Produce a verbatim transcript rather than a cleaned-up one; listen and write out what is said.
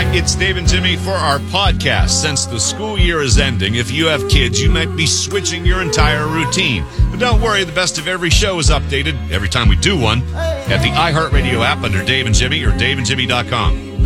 Hi, it's Dave and Jimmy for our podcast. Since the school year is ending, if you have kids, you might be switching your entire routine. But don't worry, the best of every show is updated every time we do one at the iHeartRadio app under Dave and Jimmy or dave and jimmy dot com.